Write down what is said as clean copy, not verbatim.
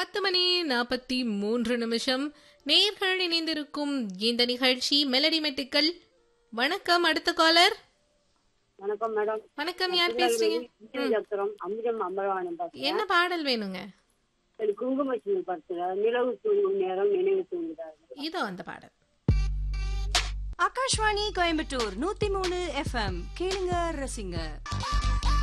10:43 நேர்கள் இணைந்திருக்கும் இந்த நிகழ்ச்சி மெலடி மெட்டுக்கள். வணக்கம். அடுத்த காலர். வணக்கம் மேடம். வணக்கம். யார் பேசுறீங்க? அமிர்தம் அம்பலவாணன். என்ன பாடல் வேணுங்க? குங்குமச்சின் படத்துல நிலவு தூங்கும் நேரம் நினைவு தூங்குகிறார். இதோ அந்த பாடல். ஆகாஷ்வாணி கோயம்புத்தூர் 103 FM கேளுங்க ரசிங்க.